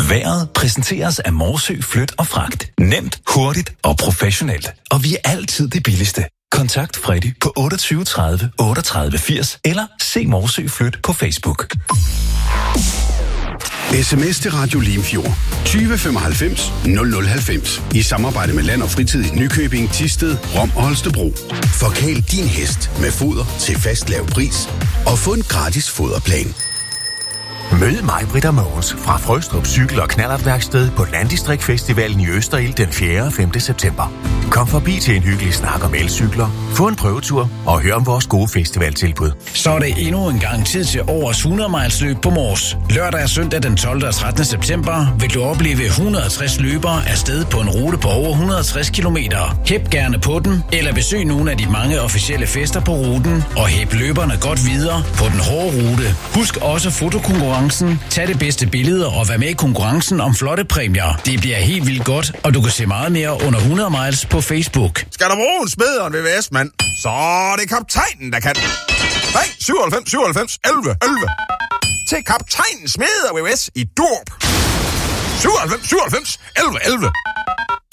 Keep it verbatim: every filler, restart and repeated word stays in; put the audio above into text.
Været præsenteres af Morsø Flyt og Fragt. Nemt, hurtigt og professionelt. Og vi er altid det billigste. Kontakt Freddy på otteogtyve tredive otteogtredive firs eller se Morsø Flyt på Facebook. Sms til Radio Limfjord tyve femoghalvfems nul nul halvfems i samarbejde med Land og Fritid i Nykøbing, Thisted, Rom og Holstebro. Forkæl din hest med foder til fast lav pris og få en gratis foderplan. Mød mig, Britta Mogens, fra Frøstrup Cykel- og Knallertværksted på Landdistrikt Festivalen i Østerild den fjerde og femte september. Kom forbi til en hyggelig snak om elcykler, få en prøvetur og hør om vores gode festivaltilbud. Så er det endnu en gang tid til årets hundrede miles løb på Mors. Lørdag og søndag den tolvte og trettende september vil du opleve et hundrede og tres løbere afsted på en rute på over et hundrede og tres kilometer. Hæb gerne på den, eller besøg nogle af de mange officielle fester på ruten, og hæb løberne godt videre på den hårde rute. Husk også fotokonkurrencen. Tag det bedste billede og vær med i konkurrencen om flotte præmier. Det bliver helt vildt godt, og du kan se meget mere under hundrede miles på Facebook. Skal der bruge en smed og en V V S, mand? Så er det kaptajnen, der kan. Ring syvoghalvfems syvoghalvfems elleve elleve. Til kaptajnen smed og V V S i Dorp. syvoghalvfems syvoghalvfems elleve elleve.